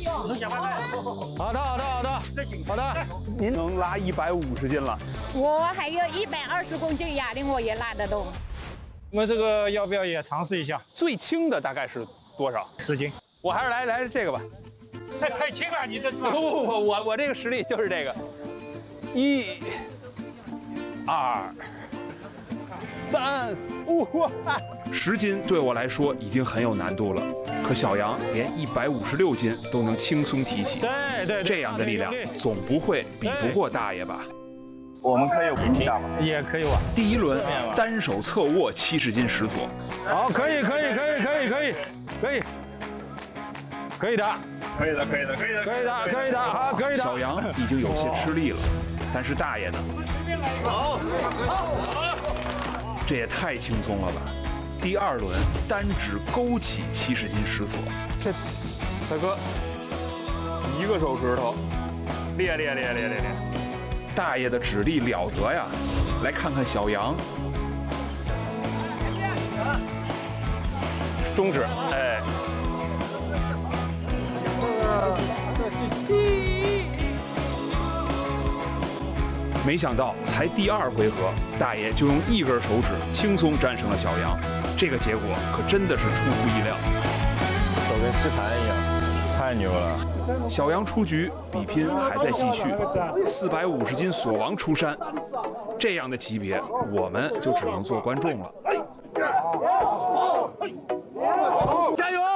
好的，您能拉150斤了。 我还有120公斤哑铃，我也拉得动。 我们这个要不要也尝试一下？最轻的大概是多少？10斤。我还是来这个吧。太轻了，你这不，我这个实力就是这个。1、2、3、5。 10斤对我来说已经很有难度了，可小杨连156斤都能轻松提起。 对， 这样的力量总不会比不过大爷吧？ 我们可以比一下吗？也可以吧。 第一轮单手侧卧70斤石锁。 好，可以的，好，可以的。 小杨已经有些吃力了，但是大爷呢？好，这也太轻松了吧！第2轮单指勾起70斤石锁。 这大哥，一个手指头，练。 大爷的指力了得呀！来看看小杨， 中指，哎。 没想到才第2回合，大爷就用1根手指轻松战胜了小杨，这个结果可真的是出乎意料。 手跟吸盘一样，太牛了！ 小杨出局，比拼还在继续，450斤锁王出山，这样的级别我们就只能做观众了。 加油！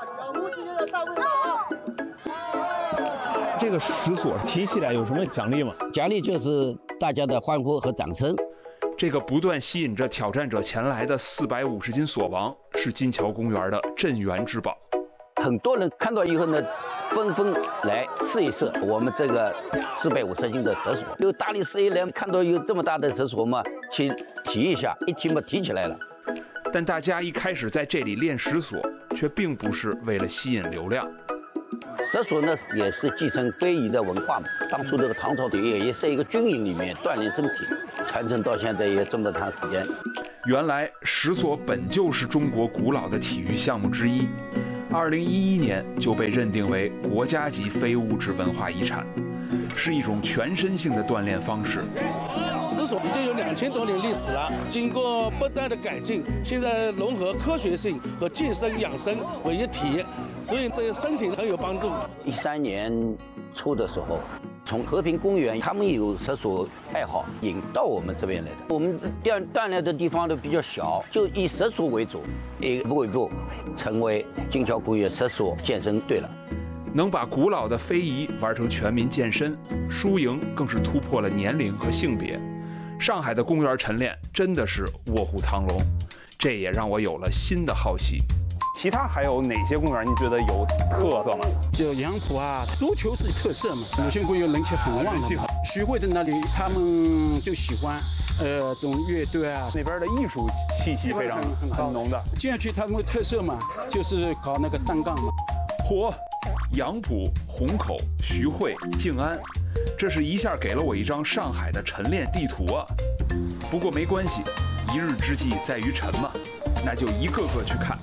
这个石锁提起来有什么奖励吗？ 奖励就是大家的欢呼和掌声。 这个不断吸引着挑战者前来的450斤锁王，是金桥公园的镇园之宝。 很多人看到以后呢，纷纷来试一试我们这个450斤的石锁。有大力士一来看到有这么大的石锁嘛，去提一下，一提嘛提起来了。 但大家一开始在这里练石锁，却并不是为了吸引流量。 石锁呢，也是继承非遗的文化嘛。当初这个唐朝也是一个军营里面锻炼身体，传承到现在也这么长时间。 原来石锁本就是中国古老的体育项目之一，2011年就被认定为国家级非物质文化遗产，是一种全身性的锻炼方式。 石锁已经有2000多年历史了，经过不断的改进，现在融合科学性和健身养生为一体，所以对身体很有帮助。 13年初的时候，从和平公园他们有石锁爱好引到我们这边来的。我们锻炼的地方都比较小，就以石锁为主，一步一步成为金桥公园石锁健身队了。 能把古老的非遗玩成全民健身，输赢更是突破了年龄和性别。上海的公园晨练真的是卧虎藏龙，这也让我有了新的好奇。 其他还有哪些公园你觉得有特色吗？ 就杨浦啊，足球是特色嘛，鲁迅公园人气很旺的。徐汇的那里他们就喜欢这种乐队啊， 那边的艺术气息非常很浓的。 建区他们的特色嘛，就是搞那个单杠嘛。 嚯，杨浦、虹口、徐汇、静安，这是一下给了我一张上海的晨练地图啊！不过没关系，一日之计在于晨嘛，那就一个个去看。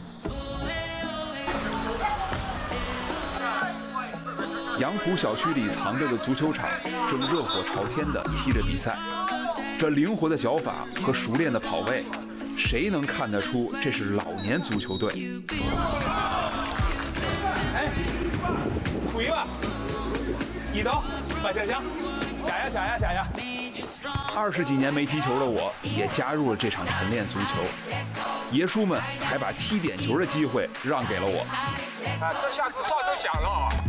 杨浦小区里藏着的足球场正热火朝天地踢着比赛，这灵活的脚法和熟练的跑位，谁能看得出这是老年足球队？ 哎，出一个，一刀把小枪，下呀！20几年没踢球的我，也加入了这场晨练足球。爷叔们还把踢点球的机会让给了我。啊，这下子哨声响了啊！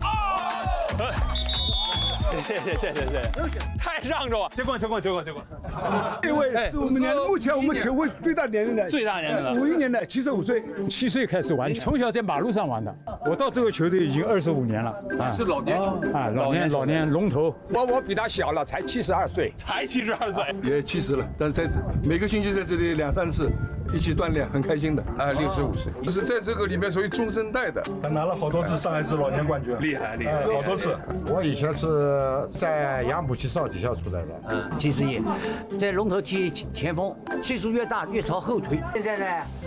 谢谢，太让着我，结棍。 这位是我们目前我们球会最大年龄的，51年的，75岁 ，7岁开始玩，从小在马路上玩的。我到这个球队已经25年了， 是老年球啊，老年龙头。 我比他小了，才72岁，也70了，但是在每个星期在这里2、3次一起锻炼，很开心的。65岁，是在这个里面属于中生代的， 他拿了好多次上海市老年冠军， 厉害， 好多次。 我以前是在杨浦区少体校出来的， 金世业，在龙头踢前锋，岁数越大越朝后退。现在呢，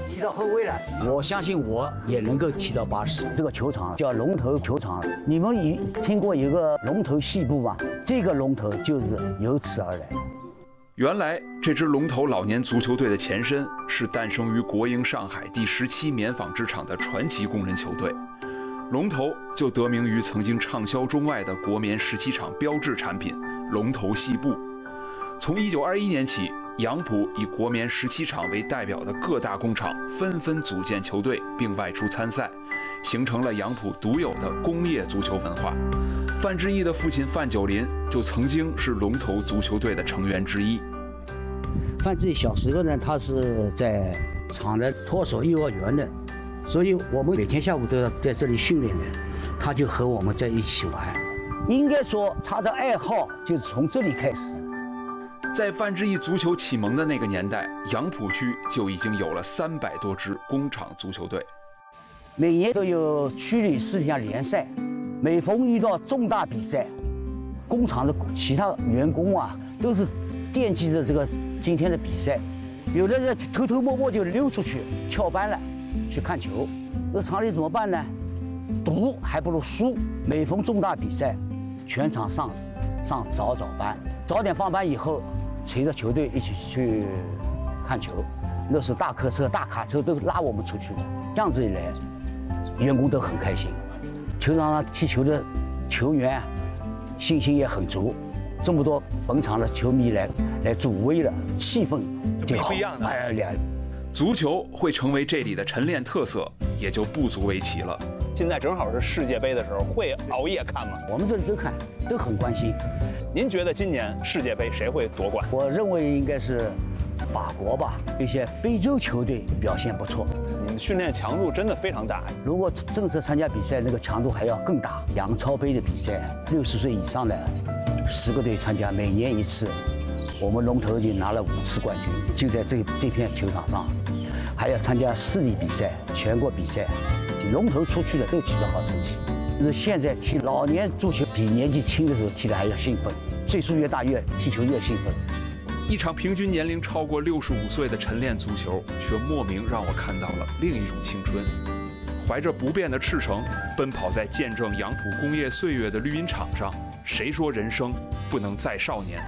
踢到后卫了。我相信我也能够踢到80。这个球场叫龙头球场，你们听过一个龙头戏部吗？这个龙头就是由此而来。 原来这支龙头老年足球队的前身是诞生于国营上海第17棉纺织厂的传奇工人球队，龙头就得名于曾经畅销中外的国棉17厂标志产品龙头细布。从1921年起，杨浦以国棉17厂为代表的各大工厂纷纷组建球队并外出参赛，形成了杨浦独有的工业足球文化。范志毅的父亲范九林就曾经是龙头足球队的成员之一。 范志毅小时候呢，他是在厂的托手幼儿园的，所以我们每天下午都要在这里训练的，他就和我们在一起玩。应该说他的爱好就是从这里开始。 在范志毅足球启蒙的那个年代，杨浦区就已经有了300多支工厂足球队， 每年都有区里4项联赛。每逢遇到重大比赛，工厂的其他员工啊，都是惦记着这个今天的比赛，有的人偷偷摸摸就溜出去翘班了，去看球。那厂里怎么办呢？赌还不如输。每逢重大比赛，全场上早班，早点放班以后，随着球队一起去看球。那时大客车、大卡车都拉我们出去的，这样子一来，员工都很开心。球场上踢球的球员信心也很足，这么多本场的球迷来助威了，气氛就不一样的。 足球会成为这里的晨练特色，也就不足为奇了。 现在正好是世界杯的时候，会熬夜看吗？ 我们这里都看，都很关心。 您觉得今年世界杯谁会夺冠？ 我认为应该是法国吧，一些非洲球队表现不错。 你们训练强度真的非常大。 如果正式参加比赛，那个强度还要更大。杨超杯的比赛，60岁以上的10个队参加，每年一次。我们龙头已经拿了5次冠军，就在这片球场上。还要参加市里比赛、全国比赛，龙头出去的都取得好成绩。就是现在踢老年足球，比年纪轻的时候踢的还要兴奋，岁数越大踢球越兴奋。 一场平均年龄超过65岁的晨练足球，却莫名让我看到了另一种青春。怀着不变的赤诚，奔跑在见证杨浦工业岁月的绿茵场上，谁说人生不能再少年？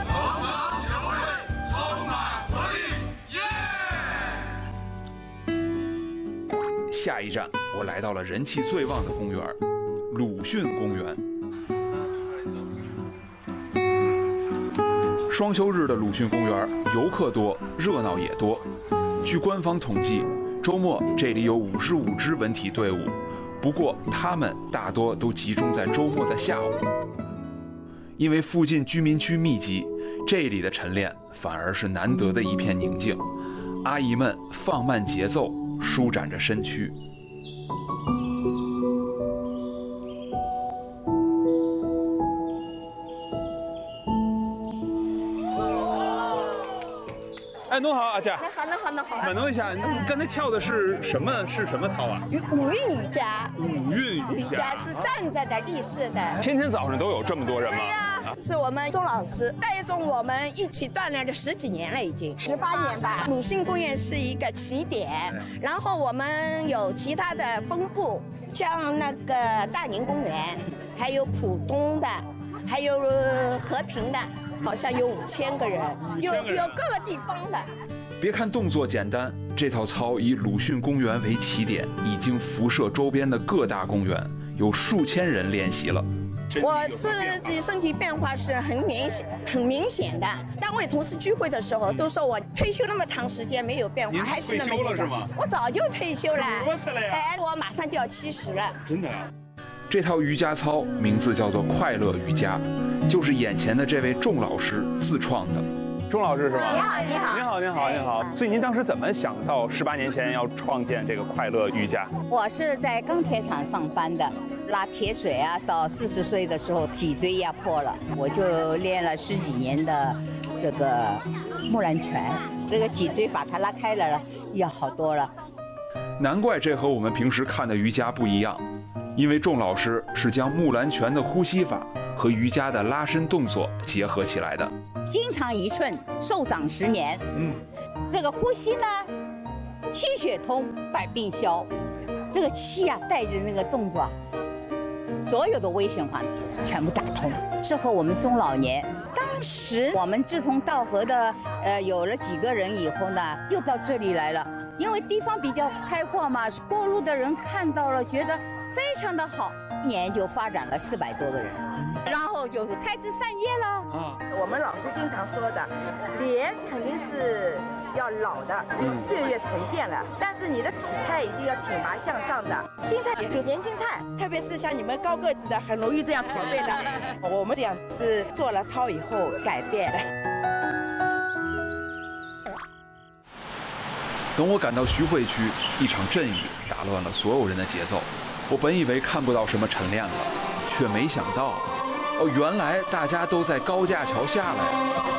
下一站，我来到了人气最旺的公园——鲁迅公园。双休日的鲁迅公园，游客多，热闹也多。据官方统计，周末这里有55支文体队伍，不过他们大多都集中在周末的下午。因为附近居民区密集，这里的晨练反而是难得的一片宁静。阿姨们放慢节奏，舒展着身躯。 哎，侬好，阿姐。 那好。 问侬一下，你刚才跳的是什么操啊？ 五韵瑜伽。 五韵瑜伽是站着的立式的。 天天早上都有这么多人吗？ 是我们钟老师带动我们一起锻炼了10几年了，已经18年吧。鲁迅公园是一个起点，然后我们有其他的分部，像那个大宁公园，还有浦东的，还有和平的，好像有5000个人，有各个地方的。 别看动作简单，这套操以鲁迅公园为起点，已经辐射周边的各大公园，有数千人练习了。 我自己身体变化是很明显的。单位同事聚会的时候都说我退休那么长时间没有变化，还是那么退休了是吗？ 我早就退休了。 多次了呀？ 哎，我马上就要70了。 真的呀？ 这套瑜伽操名字叫做快乐瑜伽，就是眼前的这位仲老师自创的。 钟老师是吗？ 你好。 所以您当时怎么想到18年前要创建这个快乐瑜伽？ 我是在钢铁厂上班的，拉铁水啊，到40岁的时候脊椎压迫了，我就练了10几年的这个木兰拳，这个脊椎把它拉开了，也好多了。 难怪这和我们平时看的瑜伽不一样，因为仲老师是将木兰拳的呼吸法和瑜伽的拉伸动作结合起来的。 筋长1寸，寿长10年。这个呼吸呢， 气血通，百病消。这个气啊，带着那个动作啊，所有的微循环全部打通，适合我们中老年。当时我们志同道合的，有了几个人以后呢，又到这里来了。因为地方比较开阔嘛，过路的人看到了，觉得非常的好，一年就发展了400多个人，然后就是开枝散叶了。 啊，我们老师经常说的，脸肯定是要老的，因为岁月沉淀了，但是你的体态一定要挺拔向上的，心态也就年轻态，特别是像你们高个子的，很容易这样驼背的。我们这样是做了操以后改变的。 等我赶到徐汇区，一场阵雨打乱了所有人的节奏。我本以为看不到什么晨练了，却没想到，原来大家都在高架桥下来。